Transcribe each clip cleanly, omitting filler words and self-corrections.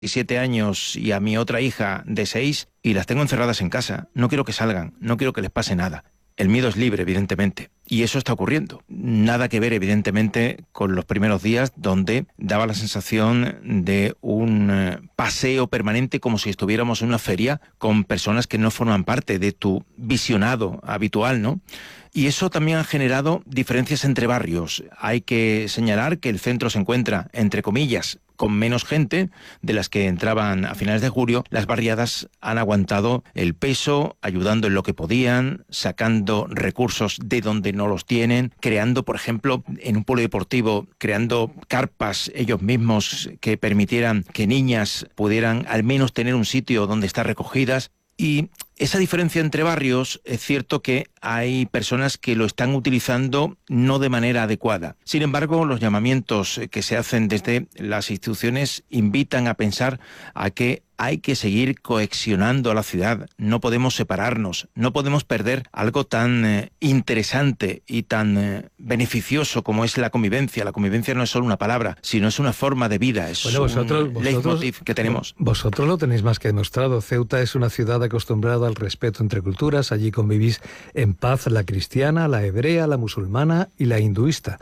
17 años y a mi otra hija de 6 y las tengo encerradas en casa. No quiero que salgan, no quiero que les pase nada. El miedo es libre, evidentemente, y eso está ocurriendo. Nada que ver, evidentemente, con los primeros días donde daba la sensación de un paseo permanente como si estuviéramos en una feria con personas que no forman parte de tu visionado habitual, ¿no? Y eso también ha generado diferencias entre barrios. Hay que señalar que el centro se encuentra, entre comillas, con menos gente de las que entraban a finales de julio. Las barriadas han aguantado el peso, ayudando en lo que podían, sacando recursos de donde no los tienen, creando, por ejemplo, en un polideportivo, creando carpas ellos mismos que permitieran que niñas pudieran al menos tener un sitio donde estar recogidas. Y esa diferencia entre barrios, es cierto que hay personas que lo están utilizando no de manera adecuada. Sin embargo, los llamamientos que se hacen desde las instituciones invitan a pensar a que hay que seguir cohesionando a la ciudad. No podemos separarnos, no podemos perder algo tan interesante y tan beneficioso como es la convivencia. La convivencia no es solo una palabra, sino es una forma de vida, es un leitmotiv que tenemos. Vosotros lo tenéis más que demostrado. Ceuta es una ciudad acostumbrada al respeto entre culturas. Allí convivís en paz la cristiana, la hebrea, la musulmana y la hinduista.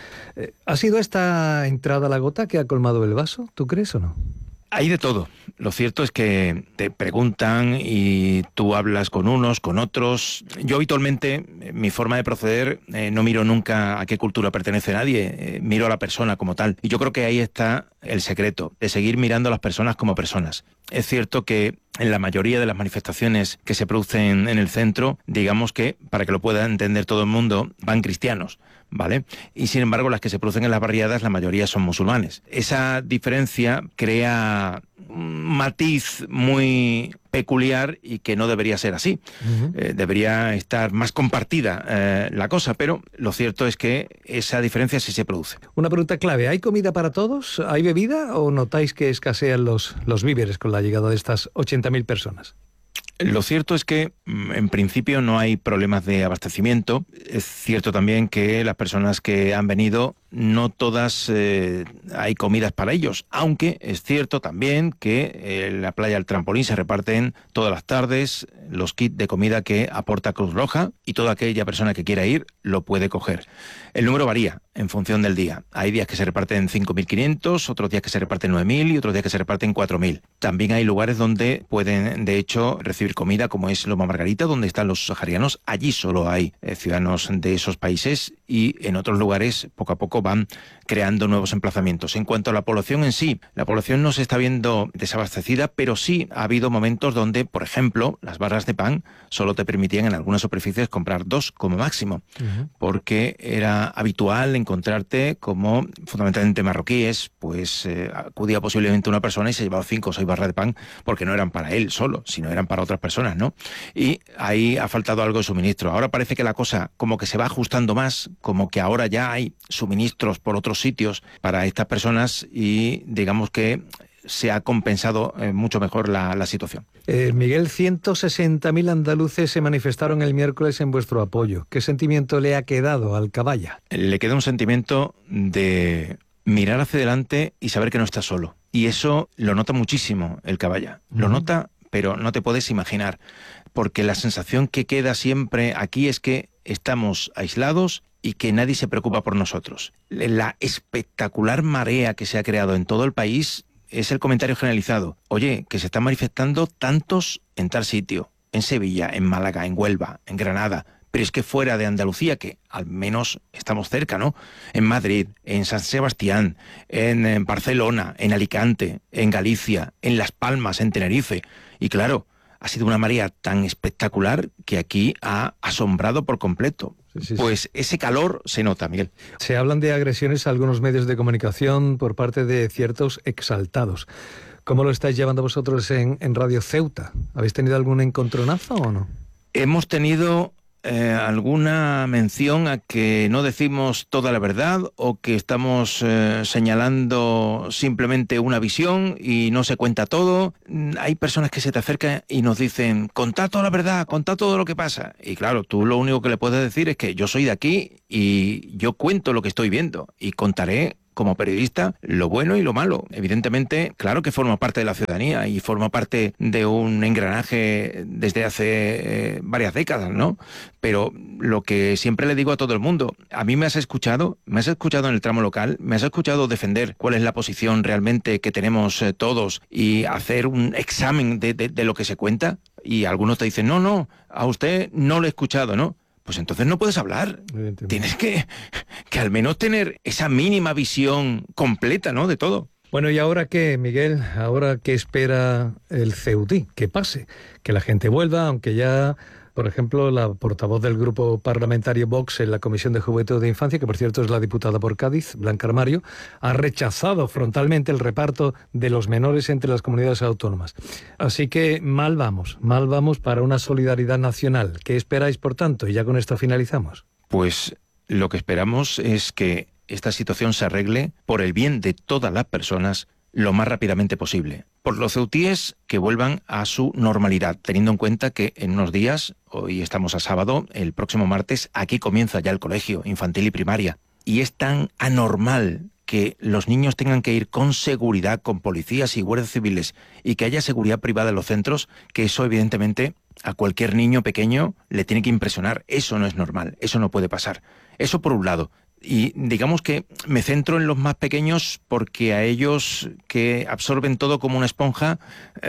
¿Ha sido esta entrada la gota que ha colmado el vaso? ¿Tú crees o no? Hay de todo. Lo cierto es que te preguntan y tú hablas con unos, con otros. Yo habitualmente, mi forma de proceder, no miro nunca a qué cultura pertenece nadie, miro a la persona como tal. Y yo creo que ahí está el secreto, de seguir mirando a las personas como personas. Es cierto que en la mayoría de las manifestaciones que se producen en el centro, digamos que, para que lo pueda entender todo el mundo, van cristianos, ¿vale? Y sin embargo, las que se producen en las barriadas, la mayoría son musulmanes. Esa diferencia crea un matiz muy peculiar y que no debería ser así. Debería estar más compartida la cosa, pero lo cierto es que esa diferencia sí se produce. Una pregunta clave, ¿hay comida para todos? ¿Hay bebida o notáis que escasean los víveres con la llegada de estas 80.000 personas? Lo cierto es que, en principio, no hay problemas de abastecimiento. Es cierto también que las personas que han venido, no todas hay comidas para ellos, aunque es cierto también que en la playa del Trampolín se reparten todas las tardes los kits de comida que aporta Cruz Roja y toda aquella persona que quiera ir lo puede coger. El número varía en función del día. Hay días que se reparten 5.500, otros días que se reparten 9.000 y otros días que se reparten 4.000. También hay lugares donde pueden, de hecho, recibir comida, como es Loma Margarita, donde están los saharianos. Allí solo hay ciudadanos de esos países y en otros lugares, poco a poco, van creando nuevos emplazamientos. En cuanto a la población en sí, la población no se está viendo desabastecida, pero sí ha habido momentos donde, por ejemplo, las barras de pan solo te permitían en algunas superficies comprar 2 como máximo, porque era habitual encontrarte como fundamentalmente marroquíes, pues acudía posiblemente una persona y se llevaba 5 o 6 barras de pan porque no eran para él solo, sino eran para otras personas, ¿no? Y ahí ha faltado algo de suministro. Ahora parece que la cosa como que se va ajustando más, como que ahora ya hay suministros por otros sitios para estas personas y digamos que se ha compensado mucho mejor la situación. Miguel, 160.000 andaluces se manifestaron el miércoles en vuestro apoyo. ¿Qué sentimiento le ha quedado al caballa? Le queda un sentimiento de mirar hacia adelante y saber que no está solo. Y eso lo nota muchísimo el caballa. Lo nota, pero no te puedes imaginar. Porque la sensación que queda siempre aquí es que estamos aislados y que nadie se preocupa por nosotros. La espectacular marea que se ha creado en todo el país es el comentario generalizado. Oye, que se están manifestando tantos en tal sitio, en Sevilla, en Málaga, en Huelva, en Granada, pero es que fuera de Andalucía, que al menos estamos cerca, ¿no? En Madrid, en San Sebastián, en Barcelona, en Alicante, en Galicia, en Las Palmas, en Tenerife. Y claro, ha sido una marea tan espectacular que aquí ha asombrado por completo. Pues ese calor se nota, Miguel. Se hablan de agresiones a algunos medios de comunicación por parte de ciertos exaltados. ¿Cómo lo estáis llevando vosotros en Radio Ceuta? ¿Habéis tenido algún encontronazo o no? Hemos tenido alguna mención a que no decimos toda la verdad o que estamos señalando simplemente una visión y no se cuenta todo. Hay personas que se te acercan y nos dicen, contad toda la verdad, contad todo lo que pasa. Y claro, tú lo único que le puedes decir es que yo soy de aquí y yo cuento lo que estoy viendo y contaré como periodista, lo bueno y lo malo. Evidentemente, claro que forma parte de la ciudadanía y forma parte de un engranaje desde hace varias décadas, ¿no? Pero lo que siempre le digo a todo el mundo, a mí me has escuchado en el tramo local, me has escuchado defender cuál es la posición realmente que tenemos todos y hacer un examen de lo que se cuenta, y algunos te dicen, no, a usted no lo he escuchado, ¿no? Pues entonces no puedes hablar. Tienes que al menos tener esa mínima visión completa, ¿no?, de todo. Bueno, ¿y ahora qué, Miguel? ¿Ahora qué espera el Ceutí? ¿Qué pase? Que la gente vuelva, aunque ya, por ejemplo, la portavoz del grupo parlamentario Vox en la Comisión de Juventud e Infancia, que por cierto es la diputada por Cádiz, Blanca Armario, ha rechazado frontalmente el reparto de los menores entre las comunidades autónomas. Así que mal vamos para una solidaridad nacional. ¿Qué esperáis, por tanto? Y ya con esto finalizamos. Pues lo que esperamos es que esta situación se arregle por el bien de todas las personas lo más rápidamente posible. Por los ceutíes que vuelvan a su normalidad, teniendo en cuenta que en unos días, hoy estamos a sábado, el próximo martes, aquí comienza ya el colegio infantil y primaria. Y es tan anormal que los niños tengan que ir con seguridad, con policías y guardias civiles, y que haya seguridad privada en los centros, que eso evidentemente a cualquier niño pequeño le tiene que impresionar. Eso no es normal, eso no puede pasar. Eso por un lado. Y digamos que me centro en los más pequeños porque a ellos, que absorben todo como una esponja,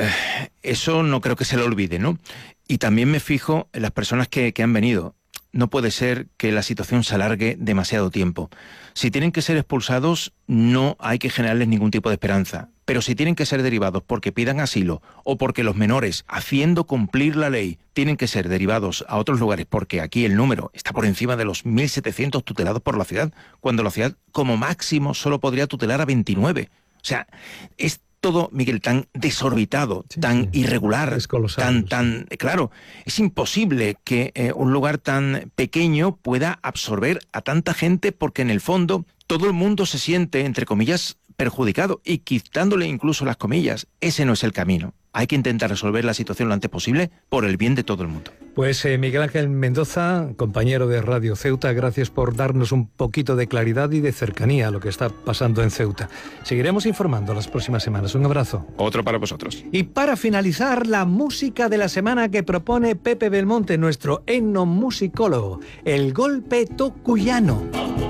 eso no creo que se lo olvide, ¿no? Y también me fijo en las personas que han venido. No puede ser que la situación se alargue demasiado tiempo. Si tienen que ser expulsados, no hay que generarles ningún tipo de esperanza. Pero si tienen que ser derivados porque pidan asilo o porque los menores, haciendo cumplir la ley, tienen que ser derivados a otros lugares porque aquí el número está por encima de los 1.700 tutelados por la ciudad, cuando la ciudad como máximo solo podría tutelar a 29. O sea, es todo, Miguel, tan desorbitado, tan irregular, es colosal, claro, es imposible que un lugar tan pequeño pueda absorber a tanta gente, porque en el fondo todo el mundo se siente, entre comillas, perjudicado, y quitándole incluso las comillas. Ese no es el camino. Hay que intentar resolver la situación lo antes posible por el bien de todo el mundo. Pues Miguel Ángel Mendoza, compañero de Radio Ceuta, gracias por darnos un poquito de claridad y de cercanía a lo que está pasando en Ceuta. Seguiremos informando las próximas semanas. Un abrazo. Otro para vosotros. Y para finalizar, la música de la semana que propone Pepe Belmonte, nuestro etnomusicólogo, el golpe tocuyano.